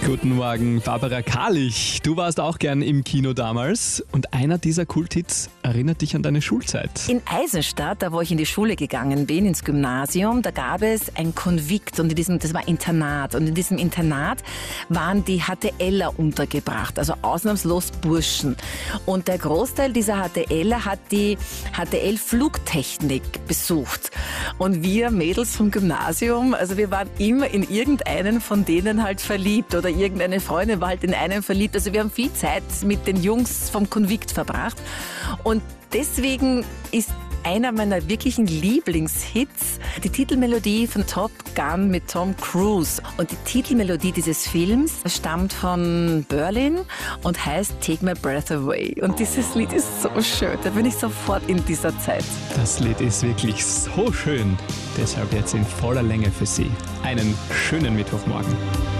Guten Morgen, Barbara Karlich. Du warst auch gern im Kino damals und einer dieser Kulthits erinnert dich an deine Schulzeit. In Eisenstadt, da wo ich in die Schule gegangen bin, ins Gymnasium, da gab es ein Konvikt und das war Internat. Und in diesem Internat waren die HTLer untergebracht, also ausnahmslos Burschen. Und der Großteil dieser HTLer hat die HTL-Flugtechnik besucht. Und wir Mädels vom Gymnasium, also wir waren immer in irgendeinen von denen halt verliebt oder irgendeine Freundin war halt in einen verliebt. Also wir haben viel Zeit mit den Jungs vom Konvikt verbracht. Und deswegen ist einer meiner wirklichen Lieblingshits die Titelmelodie von Top Gun mit Tom Cruise. Und die Titelmelodie dieses Films stammt von Berlin und heißt Take My Breath Away. Und dieses Lied ist so schön, da bin ich sofort in dieser Zeit. Das Lied ist wirklich so schön. Deshalb jetzt in voller Länge für Sie. Einen schönen Mittwochmorgen.